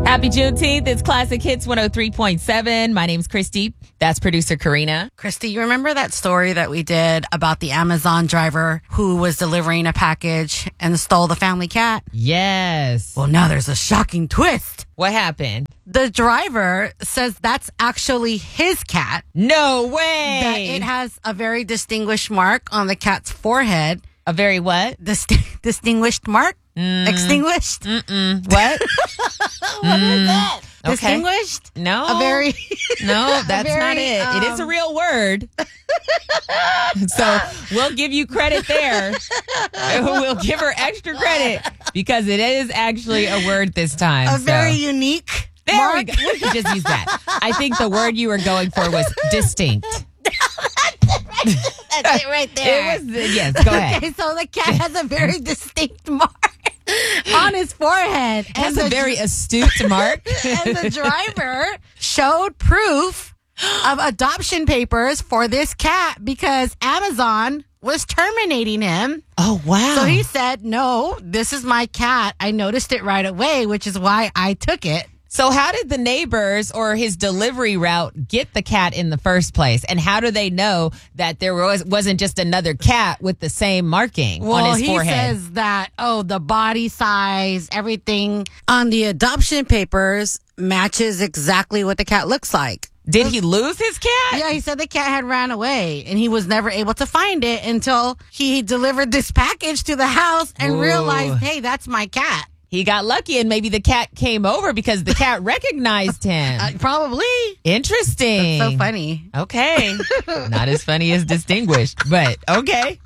Happy Juneteenth. It's Classic Hits 103.7. My name's Christy. That's producer Karina. Christy, you remember that story that we did about the Amazon driver who was delivering a package and stole the family cat? Yes. Well, now there's a shocking twist. What happened? The driver says that's actually his cat. No way. That it has a very distinguished mark on the cat's forehead. A very what? Distinguished mark? Extinguished? What? What was that? Okay. Distinguished? No. A very... No, that's very, not it. It is a real word. So we'll give you credit there. We'll give her extra credit because it is actually a word this time. A very unique There mark. we go. We can just use that. I think the word you were going for was distinct. That's it right there. It was, yes, go ahead. Okay, so the cat has a very distinct mark on his forehead. It has a very astute mark. And the driver showed proof of adoption papers for this cat because Amazon was terminating him. Oh, wow. So he said, no, this is my cat. I noticed it right away, which is why I took it. So how did the neighbors or his delivery route get the cat in the first place? And how do they know that there wasn't just another cat with the same marking on his forehead? Well, he says that, the body size, everything on the adoption papers matches exactly what the cat looks like. Did he lose his cat? Yeah, he said the cat had ran away and he was never able to find it until he delivered this package to the house and realized, hey, that's my cat. He got lucky and maybe the cat came over because the cat recognized him. Probably. Interesting. That's so funny. Okay. Not as funny as distinguished, but okay.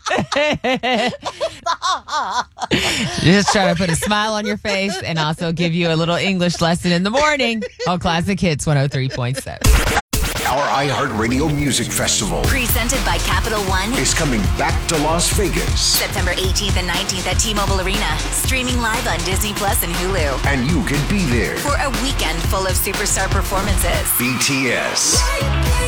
Just trying to put a smile on your face and also give you a little English lesson in the morning on Classic Hits 103.7. Our iHeartRadio Music Festival Presented by Capital One. is coming back to Las Vegas, September 18th and 19th at T-Mobile Arena. Streaming live on Disney Plus and Hulu. and you could be there. For a weekend full of superstar performances. BTS,